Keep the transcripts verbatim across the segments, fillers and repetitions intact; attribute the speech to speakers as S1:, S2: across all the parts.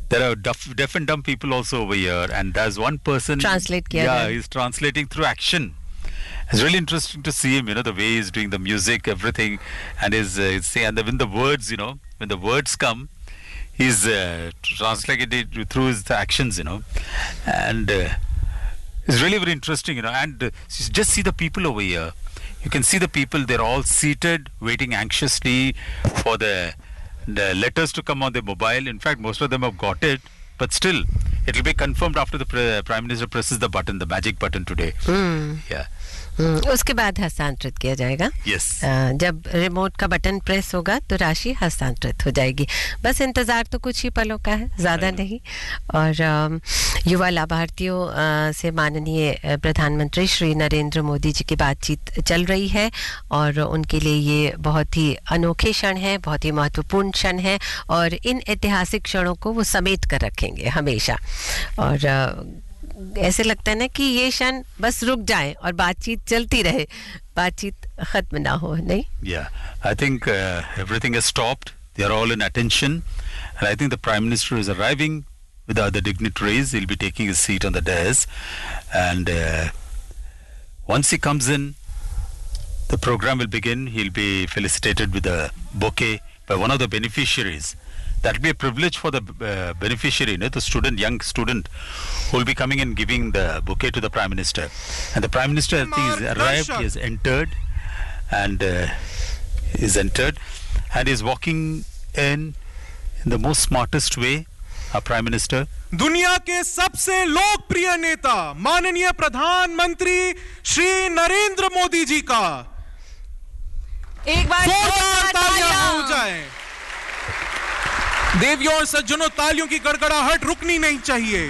S1: There are deaf, deaf and dumb people also over here, and there's one person.
S2: Translate kiya
S1: Yeah,
S2: hai.
S1: he's translating through action. It's really interesting to see him. You know, the way he's doing the music, everything, and his, uh, his and the, when the words, you know, when the words come, he's uh, translating it through his actions. You know, and uh, it's really very interesting. You know, and uh, just see the people over here. You can see the people. They're all seated, waiting anxiously for the the letters to come on their mobile. In fact, most of them have got it, but still, it will be confirmed after the pre- Prime Minister presses the button, the magic button today.
S2: Hmm.
S1: Yeah.
S2: उसके बाद हस्तांतरित किया जाएगा.
S1: Yes.
S2: जब remote का button press होगा तो राशि हस्तांतरित हो जाएगी. बस इंतजार तो कुछ ही पलों का है, ज़्यादा नहीं. और युवा लाभार्थियों से माननीय प्रधानमंत्री श्री नरेंद्र मोदी जी की बातचीत चल रही है और उनके लिए ये बहुत ही अनोखे क्षण है, बहुत ही महत्वपूर्ण क्षण है और इन ऐतिहासिक क्षणों को वो समेट कर रखेंगे हमेशा. और ऐसे लगता है ना कि ये क्षण बस रुक जाए और बातचीत चलती रहे, बातचीत खत्म ना हो. नहीं?
S1: Yeah, I think uh, everything has stopped. They are all in attention, and I think the Prime Minister is arriving with the other dignitaries. He'll be taking his seat on the dais, and uh, once he comes in, the program will begin. He'll be felicitated with a bouquet by one of the beneficiaries. That will be a privilege for the uh, beneficiary, you know, the student, young student, who will be coming and giving the bouquet to the Prime Minister. And the Prime Minister, I think, has arrived, he has entered, and uh, he's entered, and is walking in in the most smartest way, our Prime Minister.
S3: दुनिया के सबसे लोकप्रिय नेता माननीय प्रधानमंत्री श्री नरेंद्र मोदी जी का
S4: एक बार
S3: जोरदार तालियां हो जाएं. देवियों और सज्जनों, तालियों की गड़गड़ाहट रुकनी नहीं चाहिए.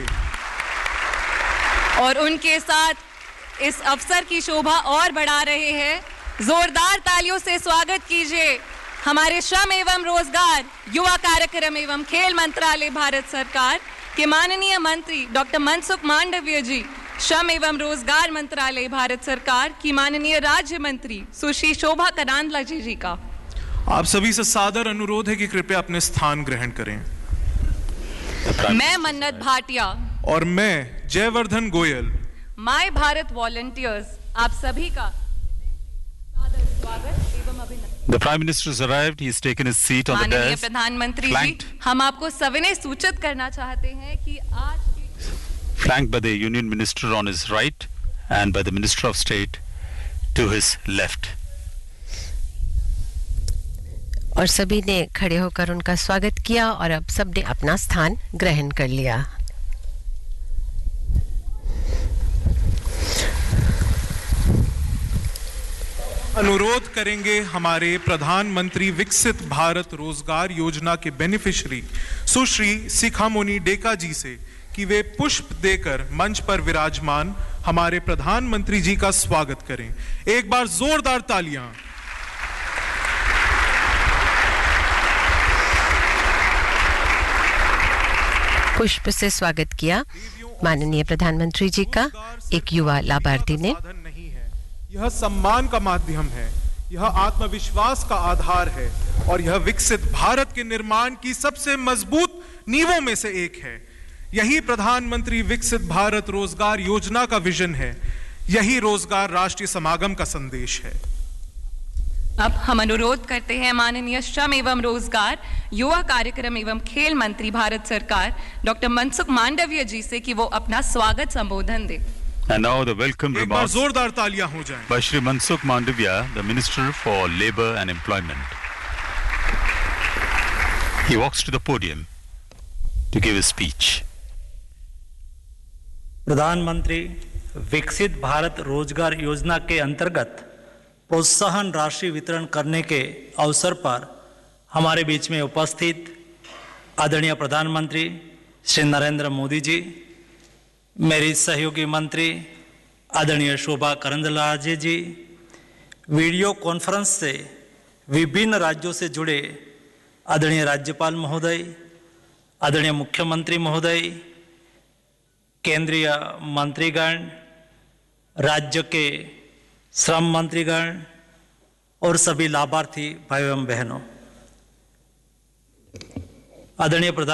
S4: और उनके साथ इस अवसर की शोभा और बढ़ा रहे हैं. जोरदार तालियों से स्वागत कीजिए हमारे श्रम एवं रोजगार, युवा कार्यक्रम एवं खेल मंत्रालय भारत सरकार के माननीय मंत्री डॉक्टर मनसुख मांडव्य जी, श्रम एवं रोजगार मंत्रालय भारत सरकार की माननीय राज्य मंत्री सुश्री शोभा करांदलाजे जी का.
S3: आप सभी से सादर अनुरोध है कि कृपया अपने स्थान ग्रहण करें.
S4: मैं मन्नत भाटिया
S3: और मैं जयवर्धन गोयल,
S4: माय भारत वॉलंटियर्स, आप सभी का सादर स्वागत एवं अभिनंदन.
S1: The Prime Minister has arrived. He has taken his seat on the
S4: माननीय
S1: dais.
S4: प्रधानमंत्री जी, हम आपको सविनय सूचित करना चाहते हैं कि आज
S1: Flanked by the Union Minister on his right and by the Minister of State to his left.
S2: और सभी ने खड़े होकर उनका स्वागत किया और अब सब ने अपना स्थान ग्रहण कर लिया.
S3: अनुरोध करेंगे हमारे प्रधानमंत्री विकसित भारत रोजगार योजना के बेनिफिशियरी सुश्री शिखामणि डेका जी से कि वे पुष्प देकर मंच पर विराजमान हमारे प्रधानमंत्री जी का स्वागत करें. एक बार जोरदार तालियां.
S2: पुष्प से स्वागत किया माननीय प्रधानमंत्री जी का एक युवा लाभार्थी ने.
S3: यह सम्मान का माध्यम है, यह आत्मविश्वास का आधार है और यह विकसित भारत के निर्माण की सबसे मजबूत नींवों में से एक है. यही प्रधानमंत्री विकसित भारत रोजगार योजना का विजन है. यही रोजगार राष्ट्रीय समागम का संदेश है.
S4: अब हम अनुरोध करते हैं माननीय श्रम एवं रोजगार, युवा कार्यक्रम एवं खेल मंत्री भारत सरकार डॉक्टर मनसुख मांडव्य जी से कि वो अपना स्वागत संबोधन दे.
S1: And now the welcome
S3: एक बार
S1: remarks
S3: जोरदार तालियां हो जाएं.
S1: by Shri Mansukh Mandavya, the Minister for Labour and Employment. He walks to the podium to give his speech.
S5: प्रधानमंत्री विकसित भारत रोजगार योजना के अंतर्गत प्रोत्साहन राशि वितरण करने के अवसर पर हमारे बीच में उपस्थित आदरणीय प्रधानमंत्री श्री नरेंद्र मोदी जी, मेरी सहयोगी मंत्री आदरणीय शोभा करंदलाजे जी, वीडियो कॉन्फ्रेंस से विभिन्न राज्यों से जुड़े आदरणीय राज्यपाल महोदय, आदरणीय मुख्यमंत्री महोदय, केंद्रीय मंत्रीगण, राज्य के श्रम मंत्रीगण और सभी लाभार्थी भाई एवं बहनों, आदरणीय प्रधान